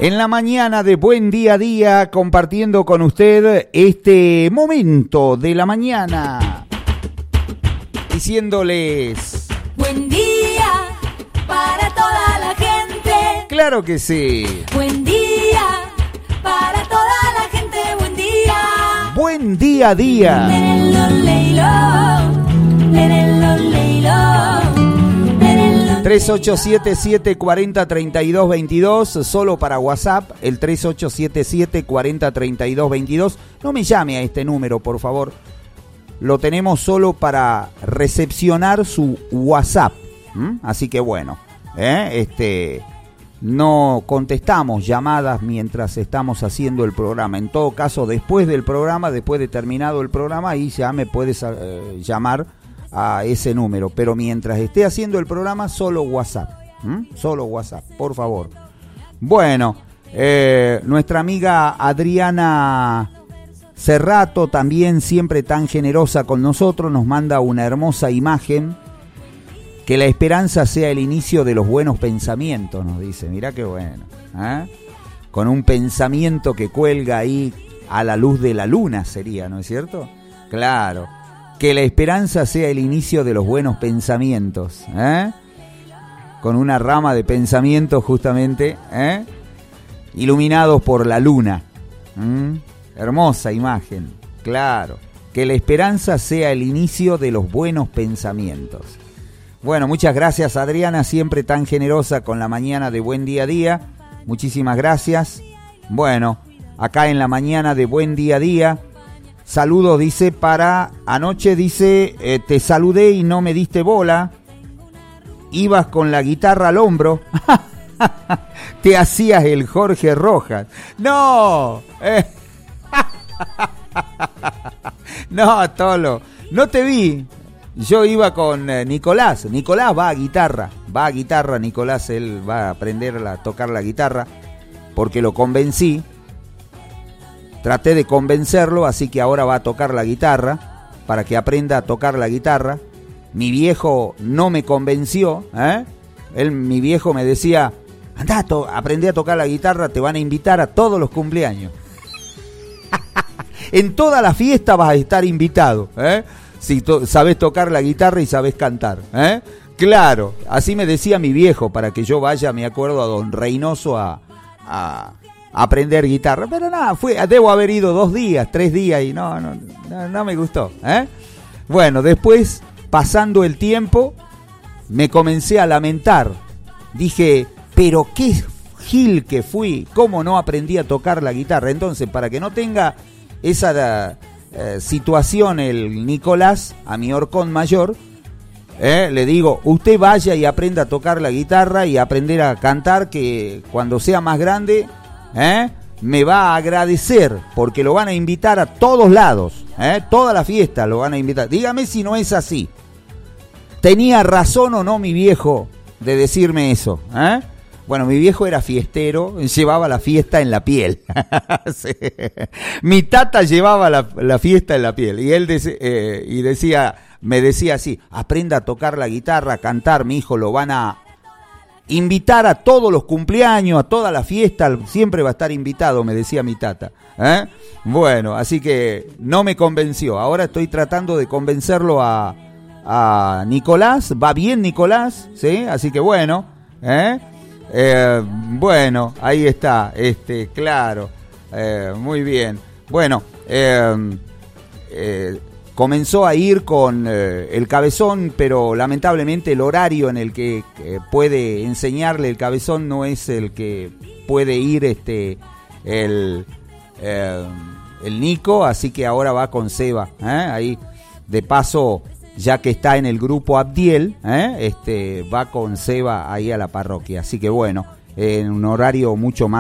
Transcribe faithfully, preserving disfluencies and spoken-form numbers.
En la mañana de Buen Día a Día, compartiendo con usted este momento de la mañana, diciéndoles buen día para toda la gente. Claro que sí. Buen día para toda la gente. Buen día. Buen Día a Día. Lérenlo, léelo. Lérenlo, léelo. tres ocho siete siete cuatro cero tres dos dos dos, solo para WhatsApp, el tres ocho siete siete cuatro cero tres dos dos dos. No me llame a este número, por favor. Lo tenemos solo para recepcionar su WhatsApp. ¿Mm? Así que bueno, ¿eh? este, no contestamos llamadas mientras estamos haciendo el programa. En todo caso, después del programa, después de terminado el programa, ahí ya me puedes eh, llamar a ese número, pero mientras esté haciendo el programa, solo WhatsApp, ¿Mm? solo WhatsApp, por favor. Bueno, eh, nuestra amiga Adriana Cerrato, también siempre tan generosa con nosotros, nos manda una hermosa imagen. Que la esperanza sea el inicio de los buenos pensamientos, nos dice. Mirá qué bueno, ¿eh? Con un pensamiento que cuelga ahí a la luz de la luna sería, ¿no es cierto? Claro. Que la esperanza sea el inicio de los buenos pensamientos, ¿eh? Con una rama de pensamientos justamente, ¿eh? Iluminados por la luna. ¿Mm? Hermosa imagen, claro. Que la esperanza sea el inicio de los buenos pensamientos. Bueno, muchas gracias Adriana, siempre tan generosa con la mañana de Buen Día a Día. Muchísimas gracias. Bueno, acá en la mañana de Buen Día a Día, saludos, dice, para anoche, dice, eh, te saludé y no me diste bola. Ibas con la guitarra al hombro. Te hacías el Jorge Rojas. ¡No! Eh. No, Tolo, no te vi. Yo iba con eh, Nicolás. Nicolás va a guitarra. Va a guitarra, Nicolás, él va a aprender a tocar la guitarra. Porque lo convencí. Traté de convencerlo, así que ahora va a tocar la guitarra, para que aprenda a tocar la guitarra. Mi viejo no me convenció, ¿eh? Él, mi viejo me decía, andá, to- aprendí a tocar la guitarra, te van a invitar a todos los cumpleaños. En toda la fiesta vas a estar invitado, ¿eh? Si to- sabes tocar la guitarra y sabes cantar, ¿eh? Claro, así me decía mi viejo, para que yo vaya, me acuerdo, a Don Reynoso a... a aprender guitarra, pero nada, fue, debo haber ido dos días, tres días y no, no, no, no me gustó, ¿eh? Bueno, después, pasando el tiempo, me comencé a lamentar. Dije, pero qué gil que fui, cómo no aprendí a tocar la guitarra. Entonces, para que no tenga esa eh, situación el Nicolás, a mi horcón mayor, eh, le digo, usted vaya y aprenda a tocar la guitarra y aprender a cantar, que cuando sea más grande... ¿Eh? me va a agradecer, porque lo van a invitar a todos lados, ¿eh? Toda la fiesta lo van a invitar. Dígame si no es así. ¿Tenía razón o no mi viejo de decirme eso? ¿Eh? Bueno, mi viejo era fiestero, llevaba la fiesta en la piel. Sí. Mi tata llevaba la, la fiesta en la piel y él dec- eh, y decía, me decía así, aprenda a tocar la guitarra, a cantar, mi hijo, lo van a invitar a todos los cumpleaños, a toda la fiesta, siempre va a estar invitado, me decía mi tata, ¿eh? Bueno, así que no me convenció. Ahora estoy tratando de convencerlo a, a Nicolás. Va bien Nicolás, ¿sí? Así que bueno, ¿eh? Eh, bueno, ahí está, este, claro, eh, muy bien. Bueno, eh, eh, comenzó a ir con eh, el Cabezón, pero lamentablemente el horario en el que eh, puede enseñarle el Cabezón no es el que puede ir este el, eh, el Nico, así que ahora va con Seba, ¿eh? Ahí, de paso, ya que está en el grupo Abdiel, ¿eh? este va con Seba ahí a la parroquia, así que bueno, en un horario mucho más